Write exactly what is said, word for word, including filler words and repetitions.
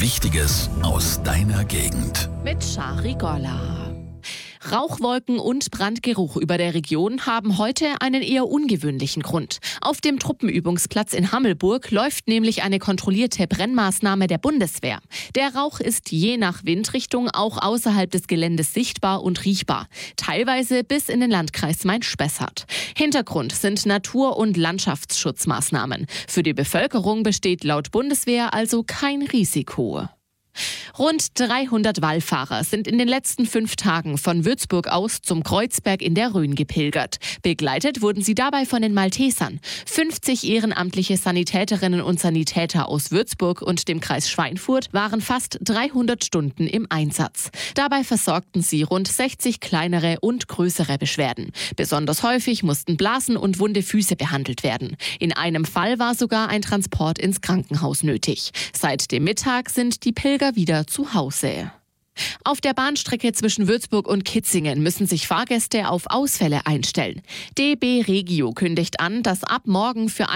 Wichtiges aus deiner Gegend. Mit Shari Golla. Rauchwolken und Brandgeruch über der Region haben heute einen eher ungewöhnlichen Grund. Auf dem Truppenübungsplatz in Hammelburg läuft nämlich eine kontrollierte Brennmaßnahme der Bundeswehr. Der Rauch ist je nach Windrichtung auch außerhalb des Geländes sichtbar und riechbar. Teilweise bis in den Landkreis Main-Spessart. Hintergrund sind Natur- und Landschaftsschutzmaßnahmen. Für die Bevölkerung besteht laut Bundeswehr also kein Risiko. Rund dreihundert Wallfahrer sind in den letzten fünf Tagen von Würzburg aus zum Kreuzberg in der Rhön gepilgert. Begleitet wurden sie dabei von den Maltesern. fünfzig ehrenamtliche Sanitäterinnen und Sanitäter aus Würzburg und dem Kreis Schweinfurt waren fast dreihundert Stunden im Einsatz. Dabei versorgten sie rund sechzig kleinere und größere Beschwerden. Besonders häufig mussten Blasen und wunde Füße behandelt werden. In einem Fall war sogar ein Transport ins Krankenhaus nötig. Seit dem Mittag sind die Pilger wieder zu Hause. Auf der Bahnstrecke zwischen Würzburg und Kitzingen müssen sich Fahrgäste auf Ausfälle einstellen. D B Regio kündigt an, dass ab morgen für